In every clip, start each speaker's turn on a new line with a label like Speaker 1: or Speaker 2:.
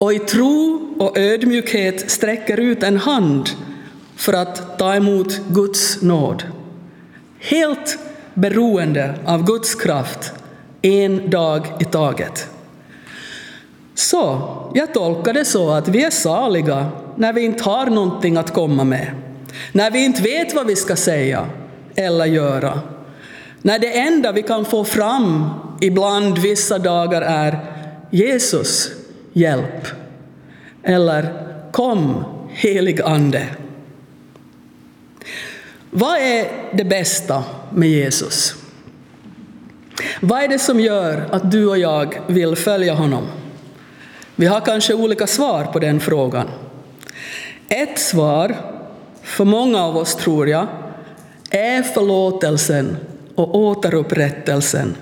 Speaker 1: och i tro och ödmjukhet sträcker ut en hand för att ta emot Guds nåd. Helt beroende av Guds kraft, en dag i taget. Så jag tolkar det så att vi är saliga när vi inte har någonting att komma med. När vi inte vet vad vi ska säga eller göra. När det enda vi kan få fram ibland vissa dagar är Jesus, hjälp. Eller kom, helig ande. Vad är det bästa med Jesus? Vad är det som gör att du och jag vill följa honom? Vi har kanske olika svar på den frågan. Ett svar, för många av oss tror jag, är förlåtelsen och återupprättelsen.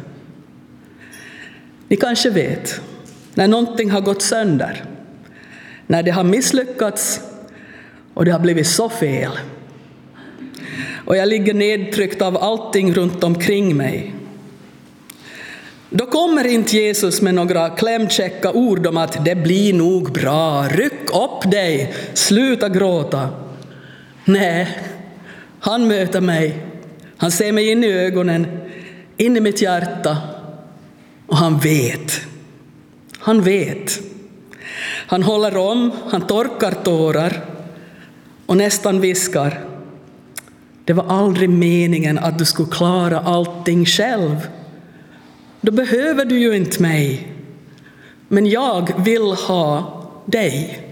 Speaker 1: Ni kanske vet, när någonting har gått sönder, när det har misslyckats och det har blivit så fel. Och jag ligger nedtryckt av allting runt omkring mig. Då kommer inte Jesus med några klämkäcka ord om att det blir nog bra, ryck upp dig, sluta gråta. Nej, han möter mig. Han ser mig in i ögonen, in i mitt hjärta. Och han vet. Han vet. Han håller om, han torkar tårar och nästan viskar: det var aldrig meningen att du skulle klara allting själv. Då behöver du ju inte mig. Men jag vill ha dig.